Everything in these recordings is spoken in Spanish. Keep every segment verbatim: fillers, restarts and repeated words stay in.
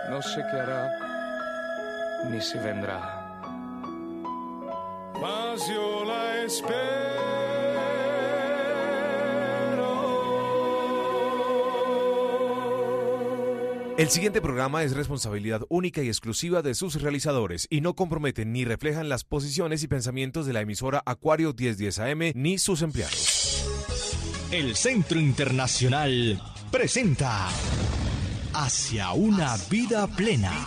no sé qué hará, ni si vendrá. Mas yo la espero. El siguiente programa es responsabilidad única y exclusiva de sus realizadores y no comprometen ni reflejan las posiciones y pensamientos de la emisora Acuario mil diez A M ni sus empleados. El Centro Internacional presenta Hacia una vida plena.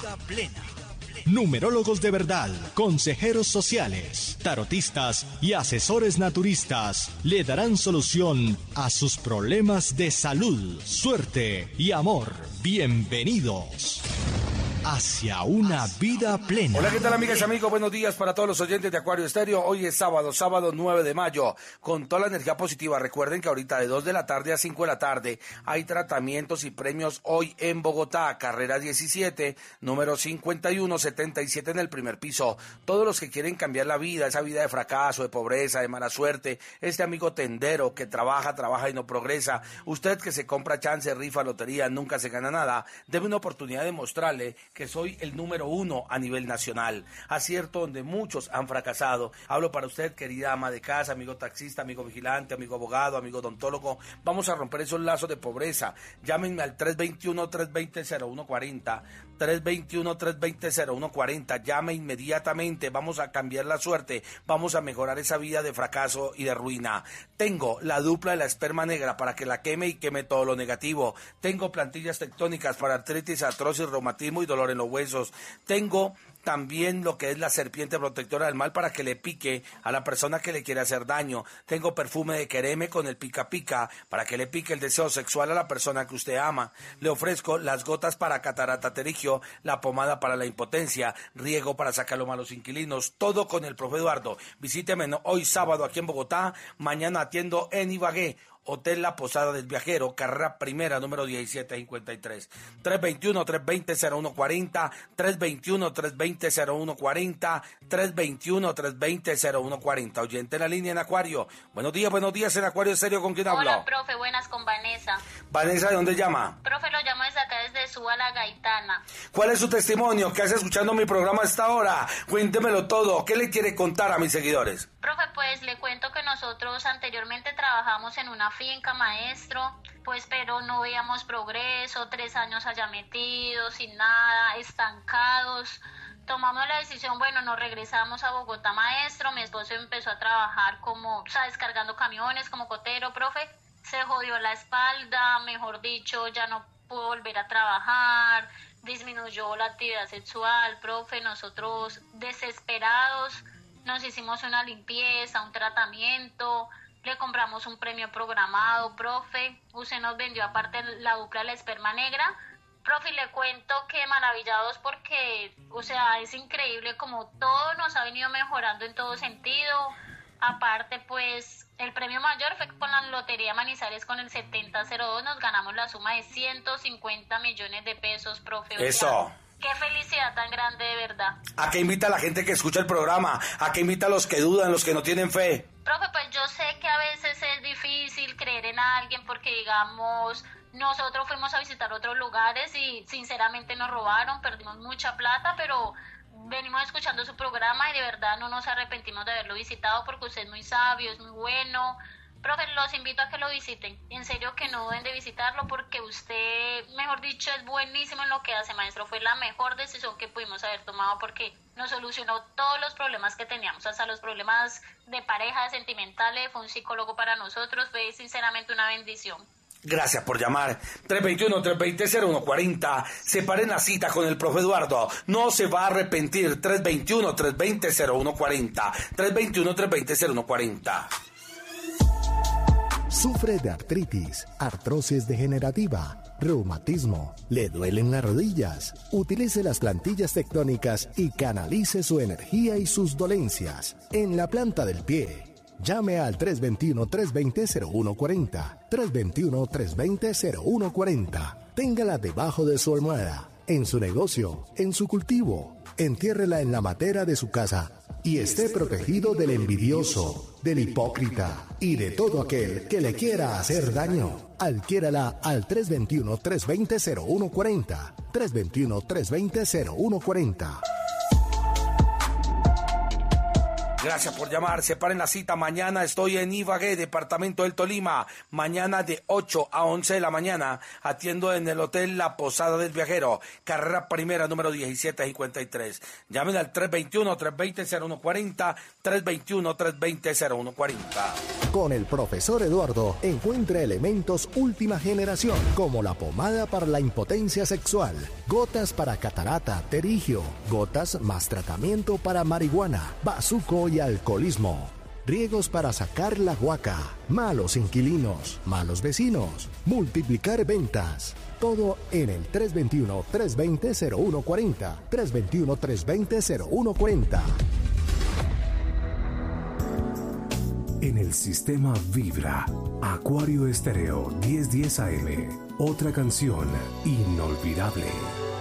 Numerólogos de verdad, consejeros sociales, tarotistas y asesores naturistas le darán solución a sus problemas de salud, suerte y amor. Bienvenidos hacia una vida plena. Hola, ¿qué tal, amigas y amigos? Buenos días para todos los oyentes de Acuario Estéreo. Hoy es sábado, sábado nueve de mayo, con toda la energía positiva. Recuerden que ahorita de dos de la tarde a cinco de la tarde hay tratamientos y premios hoy en Bogotá, carrera diecisiete, número cincuenta y uno setenta y siete en el primer piso. Todos los que quieren cambiar la vida, esa vida de fracaso, de pobreza, de mala suerte, este amigo tendero que trabaja, trabaja y no progresa, usted que se compra chance, rifa, lotería, nunca se gana nada, deme una oportunidad de mostrarle que soy el número uno a nivel nacional. Acierto donde muchos han fracasado. Hablo para usted, querida ama de casa, amigo taxista, amigo vigilante, amigo abogado, amigo odontólogo. Vamos a romper esos lazos de pobreza. Llámenme al tres dos uno, tres dos cero, cero uno cuatro cero. tres dos uno, tres dos cero, cero uno cuatro cero. Llame inmediatamente. Vamos a cambiar la suerte. Vamos a mejorar esa vida de fracaso y de ruina. Tengo la dupla de la esperma negra para que la queme y queme todo lo negativo. Tengo plantillas tectónicas para artritis, artrosis, reumatismo y dolor en los huesos. Tengo también lo que es la serpiente protectora del mal para que le pique a la persona que le quiere hacer daño. Tengo perfume de quereme con el pica pica para que le pique el deseo sexual a la persona que usted ama. Le ofrezco las gotas para catarata terigio, la pomada para la impotencia, riego para sacar los malos inquilinos, todo con el profe Eduardo. Visíteme hoy sábado aquí en Bogotá, mañana atiendo en Ibagué. Hotel La Posada del Viajero, carrera primera, número diecisiete cincuenta y tres. tres dos uno, tres dos cero, cero uno cuatro cero, tres dos uno, tres dos cero, cero uno cuatro cero, tres dos uno, tres dos cero, cero uno cuatro cero. Oyente en la línea en Acuario. Buenos días, buenos días en Acuario Estéreo, ¿con quién hablo? Hola, profe, buenas, con Vanessa. Vanessa, ¿de dónde llama? Profe, lo llamo desde acá, desde Suba La Gaitana. ¿Cuál es su testimonio? ¿Qué hace escuchando mi programa a esta hora? Cuéntemelo todo. ¿Qué le quiere contar a mis seguidores? Profe, pues le cuento que nosotros anteriormente trabajamos en una finca, maestro, pues pero no veíamos progreso, tres años allá metidos, sin nada, estancados. Tomamos la decisión, bueno, nos regresamos a Bogotá, maestro. Mi esposo empezó a trabajar como, o sea, descargando camiones, como cotero, profe. Se jodió la espalda, mejor dicho, ya no pudo volver a trabajar, disminuyó la actividad sexual, profe. Nosotros desesperados nos hicimos una limpieza, un tratamiento, le compramos un premio programado, profe. Usted nos vendió aparte la dupla de la esperma negra. Profe, le cuento que maravillados porque, o sea, es increíble como todo nos ha venido mejorando en todo sentido. Aparte, pues, el premio mayor fue con la Lotería Manizales con el setenta cero dos, nos ganamos la suma de ciento cincuenta millones de pesos, profe. Eso. O sea, qué felicidad tan grande, de verdad. ¿A qué invita a la gente que escucha el programa? ¿A qué invita a los que dudan, los que no tienen fe? Profe, pues yo sé que a veces es difícil creer en alguien porque, digamos, nosotros fuimos a visitar otros lugares y sinceramente nos robaron, perdimos mucha plata, pero venimos escuchando su programa y de verdad no nos arrepentimos de haberlo visitado porque usted es muy sabio, es muy bueno. Profe, los invito a que lo visiten. En serio que no deben de visitarlo porque usted, mejor dicho, es buenísimo en lo que hace, maestro. Fue la mejor decisión que pudimos haber tomado porque nos solucionó todos los problemas que teníamos, hasta los problemas de pareja, sentimentales. Fue un psicólogo para nosotros, fue sinceramente una bendición. Gracias por llamar. tres dos uno, tres dos cero, cero uno cuatro cero. Separen la cita con el profe Eduardo. No se va a arrepentir. tres dos uno, tres dos cero, cero uno cuatro cero. tres dos uno, tres dos cero, cero uno cuatro cero. Sufre de artritis, artrosis degenerativa, reumatismo, le duelen las rodillas. Utilice las plantillas tectónicas y canalice su energía y sus dolencias en la planta del pie. Llame al tres dos uno, tres dos cero, cero uno cuatro cero, tres dos uno, tres dos cero, cero uno cuatro cero. Téngala debajo de su almohada en su negocio, en su cultivo. Entiérrela en la matera de su casa y esté protegido del envidioso, del hipócrita y de todo aquel que le quiera hacer daño. Adquiérala al tres dos uno, tres dos cero, cero uno cuatro cero, tres dos uno, tres dos cero, cero uno cuatro cero. Gracias por llamar. Separen la cita. Mañana estoy en Ibagué, departamento del Tolima. Mañana de ocho a once de la mañana. Atiendo en el Hotel La Posada del Viajero. Carrera primera, número diecisiete cincuenta y tres. Llamen al tres dos uno, tres dos cero, cero uno cuatro cero, tres dos uno, tres dos cero, cero uno cuatro cero. Con el profesor Eduardo encuentra elementos última generación, como la pomada para la impotencia sexual, gotas para catarata, terigio, gotas más tratamiento para marihuana, bazuco y alcoholismo, riegos para sacar la guaca, malos inquilinos, malos vecinos, multiplicar ventas. Todo en el tres dos uno, tres dos cero, cero uno cuatro cero, tres dos uno, tres dos cero, cero uno cuatro cero. En el sistema Vibra, Acuario Estéreo diez diez A M, otra canción inolvidable.